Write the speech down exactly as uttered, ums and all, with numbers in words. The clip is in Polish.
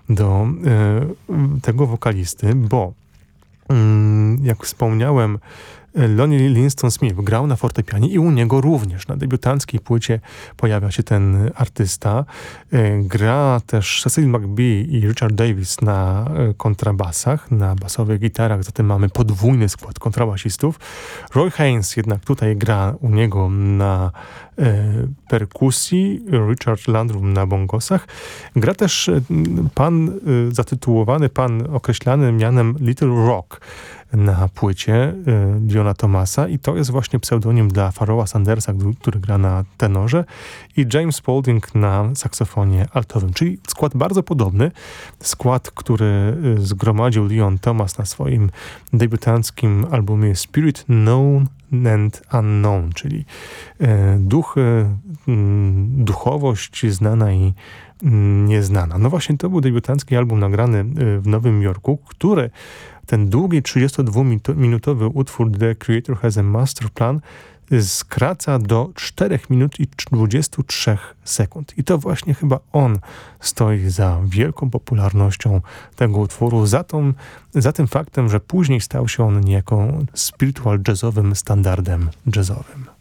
do y, tego wokalisty, bo y, jak wspomniałem, Lonnie Liston Smith grał na fortepianie i u niego również na debiutanckiej płycie pojawia się ten artysta. Gra też Cecil McBee i Richard Davis na kontrabasach, na basowych gitarach, zatem mamy podwójny skład kontrabasistów. Roy Haynes jednak tutaj gra u niego na e, perkusji, Richard Landrum na bongosach. Gra też pan e, zatytułowany, pan określany mianem Little Rock na płycie y, Diona Thomasa i to jest właśnie pseudonim dla Pharoah Sandersa, który gra na tenorze, i James Spaulding na saksofonie altowym, czyli skład bardzo podobny. Skład, który y, zgromadził Leon Thomas na swoim debiutanckim albumie Spirit Known and Unknown, czyli y, duch, y, duchowość znana i nieznana. No właśnie to był debiutancki album nagrany y, w Nowym Jorku, który ten długi trzydziestodwuminutowy utwór The Creator Has a Master Plan skraca do czterech minut i dwudziestu trzech sekund. I to właśnie chyba on stoi za wielką popularnością tego utworu, za, tą, za tym faktem, że później stał się on niejako spiritual jazzowym standardem jazzowym.